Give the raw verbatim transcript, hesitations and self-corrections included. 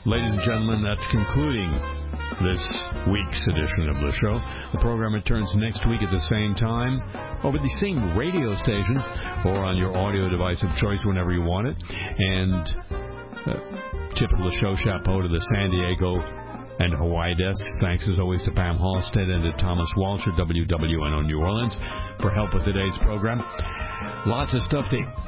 Ladies and gentlemen, that's concluding this week's edition of the show. The program returns next week at the same time, over the same radio stations, or on your audio device of choice whenever you want it. And uh, tip of the show chapeau to the San Diego and Hawaii desks. Thanks as always to Pam Halstead and to Thomas Walsh at W W N O New Orleans for help with today's program. Lots of stuff to